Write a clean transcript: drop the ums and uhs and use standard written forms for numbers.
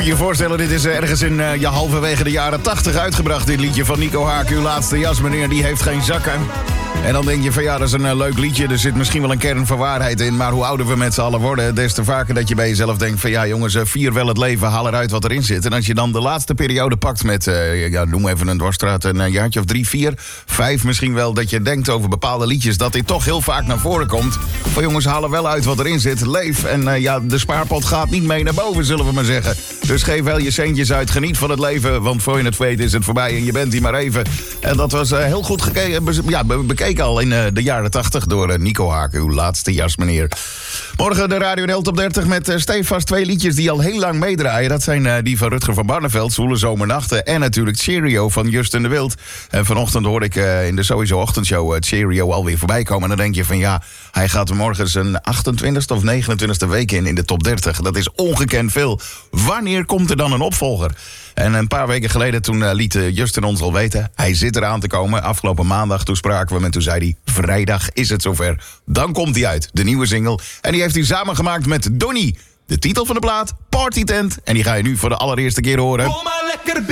je voorstellen, dit is ergens in halverwege de jaren 80 uitgebracht. Dit liedje van Nico Haak, uw laatste jas, meneer, die heeft geen zakken. En dan denk je van ja, dat is een leuk liedje. Er zit misschien wel een kern van waarheid in. Maar hoe ouder we met z'n allen worden, des te vaker dat je bij jezelf denkt van ja jongens, vier wel het leven, haal eruit wat erin zit. En als je dan de laatste periode pakt met, noem even een dwarsstraat, een jaartje of 3, 4, 5 misschien wel, dat je denkt over bepaalde liedjes, dat dit toch heel vaak naar voren komt. Van jongens, haal er wel uit wat erin zit, leef. En de spaarpot gaat niet mee naar boven, zullen we maar zeggen. Dus geef wel je centjes uit, geniet van het leven, want voor je het weet is het voorbij en je bent hier maar even. En dat was heel goed bekeken al in de jaren 80 door Nico Haak, uw laatste jas, meneer. Morgen de Radio NL Top 30 met stevast 2 liedjes die al heel lang meedraaien. Dat zijn die van Rutger van Barneveld, Zwoele Zomernachten, en natuurlijk Cheerio van Justin de Wild. En vanochtend hoorde ik in de sowieso ochtendshow Cheerio alweer voorbij komen. En dan denk je van ja, hij gaat morgen zijn 28e of 29e week in de top 30. Dat is ongekend veel. Wanneer komt er dan een opvolger? En een paar weken geleden toen liet Justin ons al weten, hij zit eraan te komen. Afgelopen maandag toen spraken we hem en toen zei hij, vrijdag is het zover. Dan komt hij uit, de nieuwe single. En die heeft hij samengemaakt met Donnie. De titel van de plaat, Party Tent. En die ga je nu voor de allereerste keer horen.